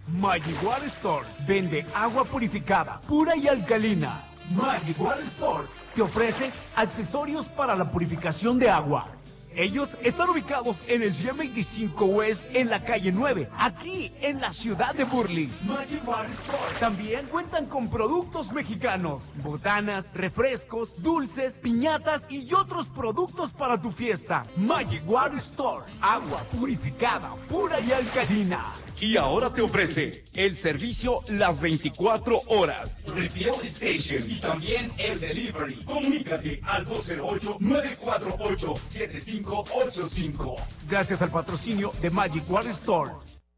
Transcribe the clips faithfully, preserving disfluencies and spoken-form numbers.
Magic Water Store vende agua purificada, pura y alcalina. Magic Water Store te ofrece accesorios para la purificación de agua. Ellos están ubicados en el ciento veinticinco West, en la calle nueve, aquí en la ciudad de Burley. Magic Water Store. También cuentan con productos mexicanos, botanas, refrescos, dulces, piñatas y otros productos para tu fiesta. Magic Water Store, agua purificada, pura y alcalina. Y ahora te ofrece el servicio las veinticuatro horas, Refill Station y también el delivery. Comunícate al dos cero ocho, nueve cuatro ocho, siete cinco ocho cinco. Gracias al patrocinio de Magic Water Store.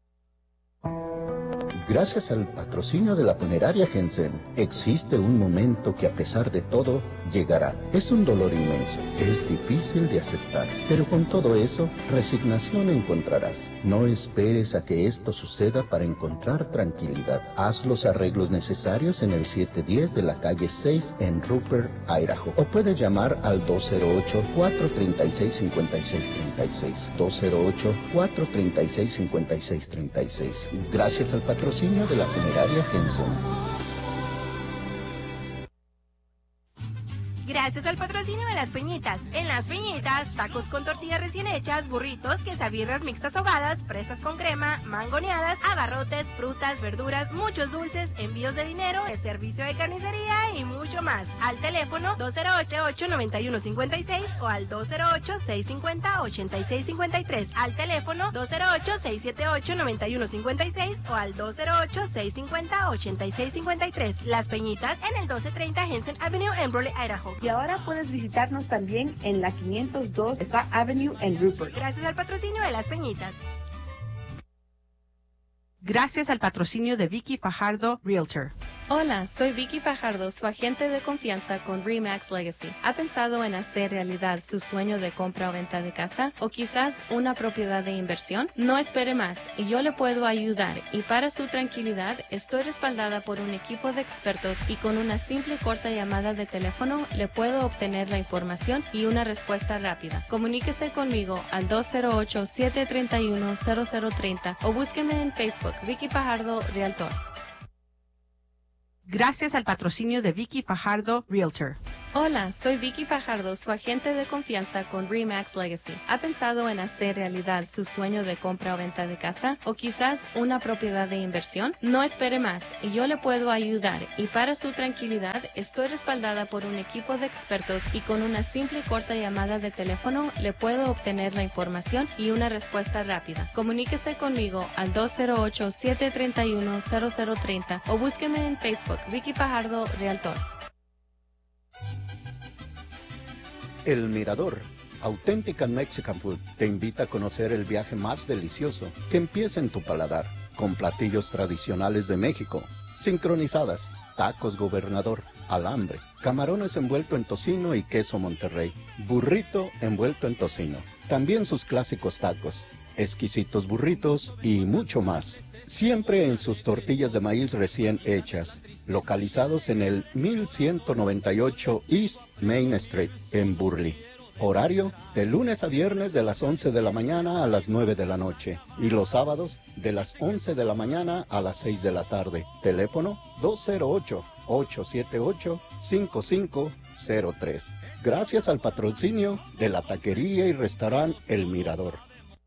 Gracias al patrocinio de la funeraria Jensen, existe un momento que a pesar de todo, llegará. Es un dolor inmenso, es difícil de aceptar, pero con todo eso, resignación encontrarás. No esperes a que esto suceda para encontrar tranquilidad. Haz los arreglos necesarios en el siete diez de la calle seis en Rupert, Idaho. O puedes llamar al dos cero ocho, cuatro tres seis, cinco seis tres seis. dos cero ocho, cuatro tres seis, cinco seis tres seis. Gracias al patrocinio de la funeraria Jensen. Gracias al patrocinio de Las Peñitas. En Las Peñitas, tacos con tortillas recién hechas, burritos, quesabirras mixtas ahogadas, fresas con crema, mangoneadas, abarrotes, frutas, verduras, muchos dulces, envíos de dinero, el servicio de carnicería y mucho más. Al teléfono dos cero ocho, ocho nueve uno, cinco seis o al dos cero ocho, seis cinco cero, ocho seis cinco tres. Al teléfono dos cero ocho, seis siete ocho, nueve uno cinco seis o al dos cero ocho, seis cinco cero, ocho seis cinco tres. Las Peñitas en el doce treinta Jensen Avenue en Burley, Idaho. Y ahora puedes visitarnos también en la quinientos dos Spa Avenue en Rupert. Gracias al patrocinio de Las Peñitas. Gracias al patrocinio de Vicky Fajardo, Realtor. Hola, soy Vicky Fajardo, su agente de confianza con RE/MAX Legacy. ¿Ha pensado en hacer realidad su sueño de compra o venta de casa? ¿O quizás una propiedad de inversión? No espere más, y yo le puedo ayudar. Y para su tranquilidad, estoy respaldada por un equipo de expertos y con una simple y corta llamada de teléfono le puedo obtener la información y una respuesta rápida. Comuníquese conmigo al dos cero ocho, siete tres uno, cero cero tres cero o búsqueme en Facebook, Vicky Fajardo, Realtor. Gracias al patrocinio de Vicky Fajardo, Realtor. Hola, soy Vicky Fajardo, su agente de confianza con RE/MAX Legacy. ¿Ha pensado en hacer realidad su sueño de compra o venta de casa? ¿O quizás una propiedad de inversión? No espere más, y yo le puedo ayudar. Y para su tranquilidad, estoy respaldada por un equipo de expertos y con una simple y corta llamada de teléfono le puedo obtener la información y una respuesta rápida. Comuníquese conmigo al dos cero ocho, siete tres uno, cero cero tres cero o búsqueme en Facebook, Vicky Fajardo, Realtor. El Mirador, Authentic Mexican Food, te invita a conocer el viaje más delicioso que empieza en tu paladar, con platillos tradicionales de México, sincronizadas, tacos gobernador, alambre, camarones envuelto en tocino y queso Monterrey, burrito envuelto en tocino, también sus clásicos tacos, exquisitos burritos y mucho más. Siempre en sus tortillas de maíz recién hechas, localizados en el mil ciento noventa y ocho East Main Street, en Burley. Horario de lunes a viernes de las once de la mañana a las nueve de la noche y los sábados de las once de la mañana a las seis de la tarde. Teléfono dos cero ocho, ocho siete ocho, cinco cinco cero tres. Gracias al patrocinio de la taquería y restaurante El Mirador.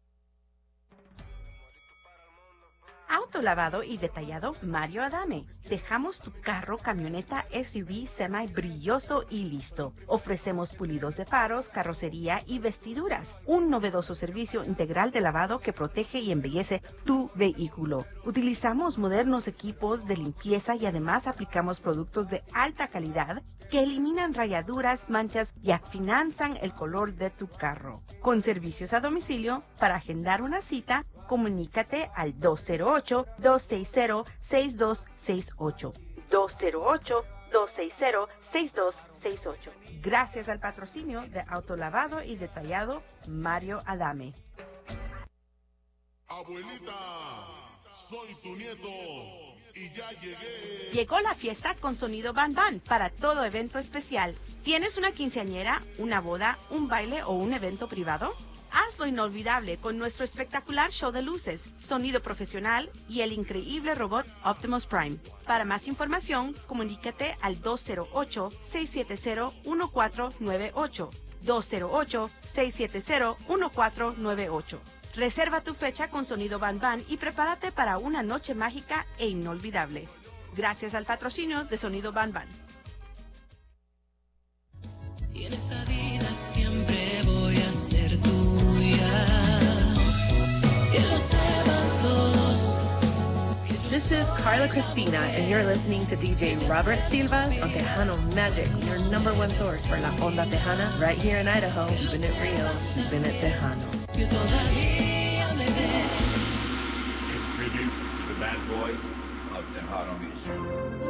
Autolavado y detallado Mario Adame. Dejamos tu carro, camioneta, S U V, semi brilloso y listo. Ofrecemos pulidos de faros, carrocería y vestiduras. Un novedoso servicio integral de lavado que protege y embellece tu vehículo. Utilizamos modernos equipos de limpieza y además aplicamos productos de alta calidad que eliminan rayaduras, manchas y afianzan el color de tu carro. Con servicios a domicilio, para agendar una cita, comunícate al dos cero ocho, dos seis cero, seis dos seis ocho. dos cero ocho, dos seis cero, seis dos seis ocho. Gracias al patrocinio de Autolavado y Detallado Mario Adame. Abuelita, soy tu nieto y ya llegué. Llegó la fiesta con sonido Ban Ban para todo evento especial. ¿Tienes una quinceañera, una boda, un baile o un evento privado? Hazlo inolvidable con nuestro espectacular show de luces, sonido profesional y el increíble robot Optimus Prime. Para más información, comunícate al dos cero ocho, seis siete cero, uno cuatro nueve ocho. dos cero ocho, seis siete cero, uno cuatro nueve ocho. Reserva tu fecha con Sonido Van Van y prepárate para una noche mágica e inolvidable. Gracias al patrocinio de Sonido Van Van. Y en esta vida siempre voy a ser tuya. Que lo sepan todos. This is Carla Cristina, and you're listening to D J Robert Silvas on Tejano Magic, your number one source for La Onda Tejana, right here in Idaho, keeping it real, keeping it Tejano. Yo todavía me veo. In tribute to the bad boys of Tejano Music.